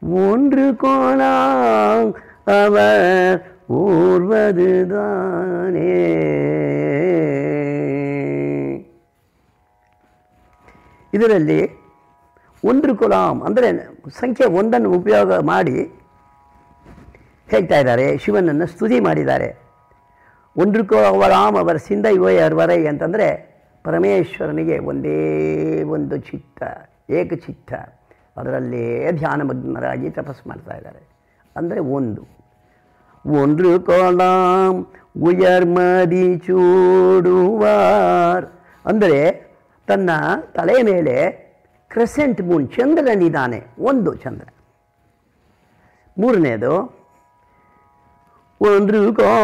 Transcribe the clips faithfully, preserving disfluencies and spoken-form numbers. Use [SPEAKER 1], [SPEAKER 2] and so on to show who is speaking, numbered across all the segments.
[SPEAKER 1] ஒன்று கோலாம் அவர் ஊர்வதுதானே. ಇದರಲ್ಲಿ ಒಂದು ಕುಲಾಂ ಅಂದರೆ ಸಂಖ್ಯೆ ಒಂದನ್ನು ಉಪಯೋಗ ಮಾಡಿ ಹೇಳ್ತಾ ಇದ್ದಾರೆ, ಶಿವನನ್ನು ಸ್ತುತಿ ಮಾಡಿದ್ದಾರೆ. ಒಂದು ಕೋಲಾಂ ಅವರ ಸಿಂಧ ಇವರವರೈ ಅಂತಂದರೆ ಪರಮೇಶ್ವರನಿಗೆ ಒಂದೇ ಒಂದು ಚಿತ್ತ, ಏಕಚಿತ್ತ, ಅದರಲ್ಲೇ ಧ್ಯಾನಮಗ್ನರಾಗಿ ತಪಸ್ಸು ಮಾಡ್ತಾ ಇದ್ದಾರೆ. ಅಂದರೆ ಒಂದು ಒಂದು ಕೋಲಾಂ ಉಯರ್ಮದಿ ಚೂಡುವಾರ್ ಅಂದರೆ ತನ್ನ ತಲೆಯ ಮೇಲೆ ಕ್ರೆಸೆಂಟ್ ಮೂನ್ ಚಂದ್ರನಿದ್ದಾನೆ, ಒಂದು ಚಂದ್ರ. ಮೂರನೇದು ಒಂದು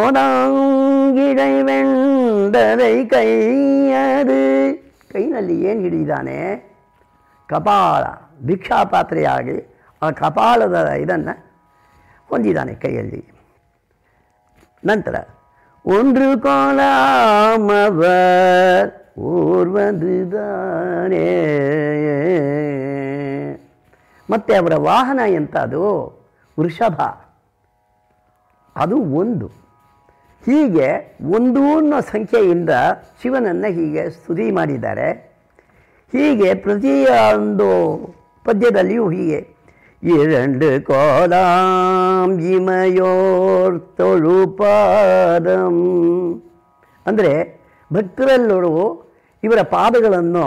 [SPEAKER 1] ಕೋಲಾಂಗಿಡವೆಂಡರೈ ಕೈಯದು, ಕೈನಲ್ಲಿ ಏನು ಹಿಡಿದಾನೆ? ಕಪಾಲ, ಭಿಕ್ಷಾಪಾತ್ರೆಯಾಗಿ ಆ ಕಪಾಲದ ಇದನ್ನು ಹೊಂದಿದ್ದಾನೆ ಕೈಯಲ್ಲಿ. ನಂತರ ಒಂದು ಕೋಲಾಮವರ್ ಊರ್ವದುದಾನೆ, ಮತ್ತು ಅವರ ವಾಹನ ಎಂಥದ್ದು? ವೃಷಭ, ಅದು ಒಂದು. ಹೀಗೆ ಒಂದು ಅನ್ನೋ ಸಂಖ್ಯೆಯಿಂದ ಶಿವನನ್ನು ಹೀಗೆ ಸ್ತುತಿ ಮಾಡಿದ್ದಾರೆ. ಹೀಗೆ ಪ್ರತಿಯೊಂದು ಪದ್ಯದಲ್ಲಿಯೂ ಹೀಗೆ இரண்டு கோலாம் இமையோர் தொழுಪಾದಂ ಅಂದರೆ ಭಕ್ತರೆಲ್ಲರೂ ಇವರ ಪಾದಗಳನ್ನು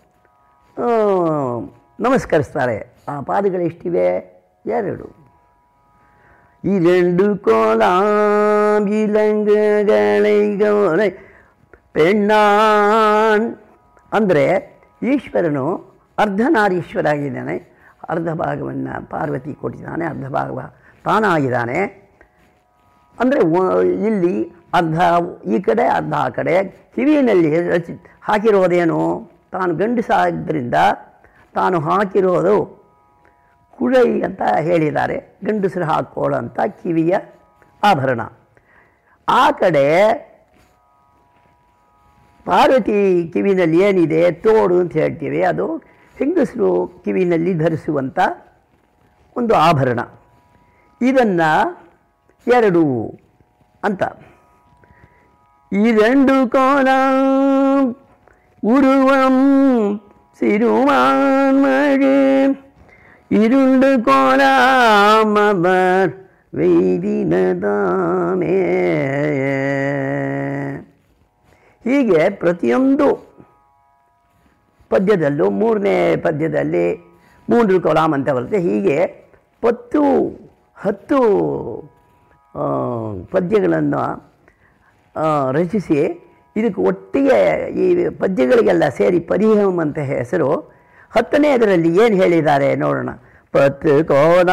[SPEAKER 1] ನಮಸ್ಕರಿಸ್ತಾರೆ. ಆ ಪಾದಗಳು ಎಷ್ಟಿವೆ? ಎರಡು. இரண்டு கோலாம் இலங்குகளை ಗೌರೈ ಪೆಣ್ಣಾನ್ ಅಂದರೆ ಈಶ್ವರನು ಅರ್ಧನಾರೀಶ್ವರ ಆಗಿದ್ದಾನೆ. ಅರ್ಧ ಭಾಗವನ್ನು ಪಾರ್ವತಿ ಕೊಟ್ಟಿದ್ದಾನೆ, ಅರ್ಧ ಭಾಗ ತಾನಾಗಿದ್ದಾನೆ. ಅಂದರೆ ಇಲ್ಲಿ ಅರ್ಧ ಈ ಕಡೆ ಅರ್ಧ ಆ ಕಡೆ. ಕಿವಿಯಲ್ಲಿ ರಚಿ ಹಾಕಿರೋದೇನು? ತಾನು ಗಂಡಸಾದ್ದರಿಂದ ತಾನು ಹಾಕಿರೋದು ಕುಳೈ ಅಂತ ಹೇಳಿದ್ದಾರೆ, ಗಂಡಸರು ಹಾಕ್ಕೊಳ್ಳೋಂಥ ಕಿವಿಯ ಆಭರಣ. ಆ ಕಡೆ ಪಾರ್ವತಿ ಕಿವಿನಲ್ಲಿ ಏನಿದೆ? ತೋಡು ಅಂತ ಹೇಳ್ತೀವಿ, ಅದು ಹೆಂಗಸರು ಕಿವಿನಲ್ಲಿ ಧರಿಸುವಂಥ ಒಂದು ಆಭರಣ. ಇದನ್ನು ಎರಡು ಅಂತ. இரண்டு கோலாம் உருவம் சிறுமான்மழு இருண்டு கோலாம் அவர் ವೈದಿನದಾಮೇ. ಹೀಗೆ ಪ್ರತಿಯೊಂದು ಪದ್ಯದಲ್ಲೂ, ಮೂರನೇ ಪದ್ಯದಲ್ಲಿ ಮೂರು ಕೋಲಾಮ್ ಅಂತ ಬರುತ್ತೆ. ಹೀಗೆ ಪತ್ತು ಹತ್ತು ಪದ್ಯಗಳನ್ನು ರಚಿಸಿ ಇದಕ್ಕೆ ಒಟ್ಟಿಗೆ ಈ ಪದ್ಯಗಳಿಗೆಲ್ಲ ಸೇರಿ ಪರಿಹಮ್ ಅಂತ ಹೆಸರು. ಹತ್ತನೇ ಅದರಲ್ಲಿ ಏನು ಹೇಳಿದ್ದಾರೆ ನೋಡೋಣ. ಪತ್ತು ಕೋಲ